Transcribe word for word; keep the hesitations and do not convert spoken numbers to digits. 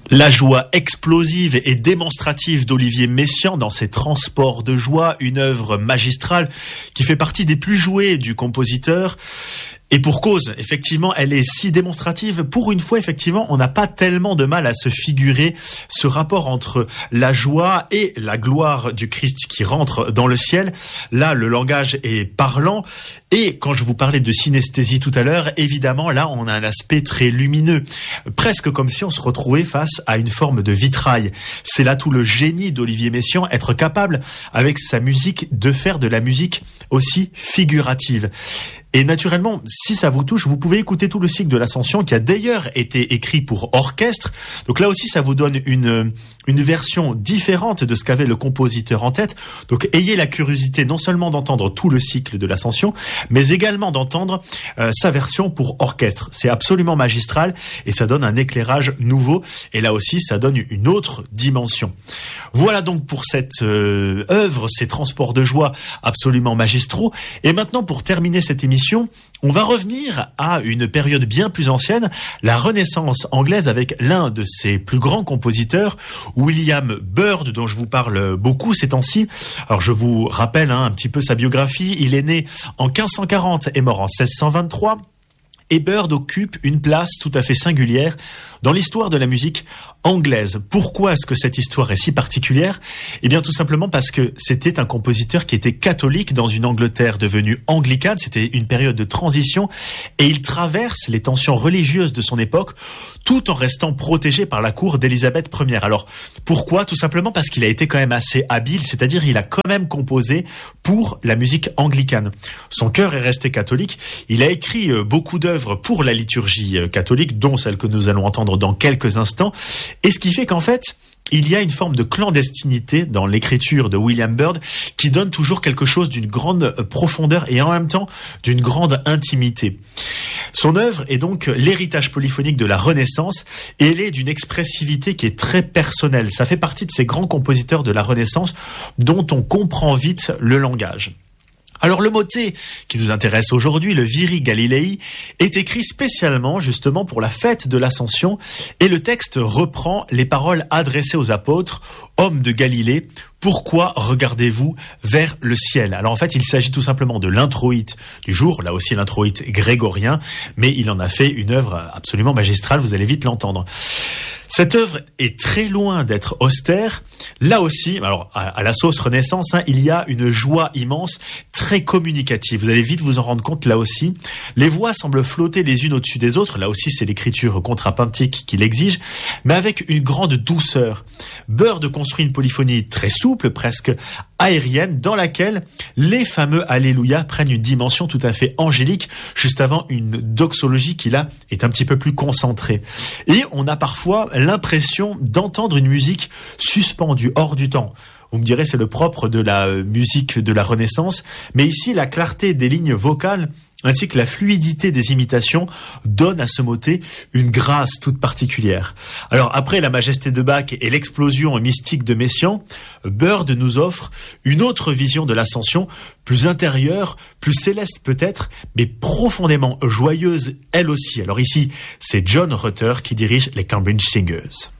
La joie explosive et démonstrative d'Olivier Messiaen dans ses transports de joie, une œuvre magistrale qui fait partie des plus jouées du compositeur. Et pour cause, effectivement, elle est si démonstrative. Pour une fois, effectivement, on n'a pas tellement de mal à se figurer ce rapport entre la joie et la gloire du Christ qui rentre dans le ciel. Là, le langage est parlant. Et quand je vous parlais de synesthésie tout à l'heure, évidemment, là, on a un aspect très lumineux. Presque comme si on se retrouvait face à une forme de vitrail. C'est là tout le génie d'Olivier Messiaen, être capable, avec sa musique, de faire de la musique aussi figurative. Et naturellement, si ça vous touche, vous pouvez écouter tout le cycle de l'Ascension qui a d'ailleurs été écrit pour orchestre. Donc là aussi, ça vous donne une une version différente de ce qu'avait le compositeur en tête. Donc ayez la curiosité non seulement d'entendre tout le cycle de l'Ascension, mais également d'entendre euh, sa version pour orchestre. C'est absolument magistral et ça donne un éclairage nouveau. Et là aussi, ça donne une autre dimension. Voilà donc pour cette euh, œuvre, ces transports de joie absolument magistraux. Et maintenant, pour terminer cette émission, on va revenir à une période bien plus ancienne, la Renaissance anglaise, avec l'un de ses plus grands compositeurs, William Byrd, dont je vous parle beaucoup ces temps-ci. Alors je vous rappelle hein, un petit peu sa biographie. Il est né en quinze cent quarante et mort en seize cent vingt-trois. Et Byrd occupe une place tout à fait singulière dans l'histoire de la musique anglaise. Pourquoi est-ce que cette histoire est si particulière ? Eh bien, tout simplement parce que c'était un compositeur qui était catholique dans une Angleterre devenue anglicane. C'était une période de transition et il traverse les tensions religieuses de son époque tout en restant protégé par la cour d'Élisabeth première. Alors, pourquoi ? Tout simplement parce qu'il a été quand même assez habile, c'est-à-dire il a quand même composé pour la musique anglicane. Son cœur est resté catholique. Il a écrit beaucoup d'œuvres pour la liturgie catholique, dont celle que nous allons entendre dans quelques instants. Et ce qui fait qu'en fait, il y a une forme de clandestinité dans l'écriture de William Byrd qui donne toujours quelque chose d'une grande profondeur et en même temps d'une grande intimité. Son œuvre est donc l'héritage polyphonique de la Renaissance et elle est d'une expressivité qui est très personnelle. Ça fait partie de ces grands compositeurs de la Renaissance dont on comprend vite le langage. Alors le motet qui nous intéresse aujourd'hui, le Viri Galilei, est écrit spécialement justement pour la fête de l'Ascension et le texte reprend les paroles adressées aux apôtres, hommes de Galilée. Pourquoi regardez-vous vers le ciel ? Alors en fait, il s'agit tout simplement de l'introïte du jour, là aussi l'introïte grégorien, mais il en a fait une œuvre absolument magistrale, vous allez vite l'entendre. Cette œuvre est très loin d'être austère. Là aussi, alors à, à la sauce Renaissance, hein, il y a une joie immense, très communicative. Vous allez vite vous en rendre compte là aussi. Les voix semblent flotter les unes au-dessus des autres. Là aussi, c'est l'écriture contrapuntique qui l'exige, mais avec une grande douceur. Byrd construit une polyphonie très souple, presque aérienne, dans laquelle les fameux Alléluia prennent une dimension tout à fait angélique, juste avant une doxologie qui là est un petit peu plus concentrée. Et on a parfois l'impression d'entendre une musique suspendue, hors du temps. Vous me direz, c'est le propre de la musique de la Renaissance, mais ici, la clarté des lignes vocales ainsi que la fluidité des imitations donne à ce motet une grâce toute particulière. Alors après la majesté de Bach et l'explosion mystique de Messiaen, Byrd nous offre une autre vision de l'Ascension, plus intérieure, plus céleste peut-être, mais profondément joyeuse elle aussi. Alors ici, c'est John Rutter qui dirige les Cambridge Singers.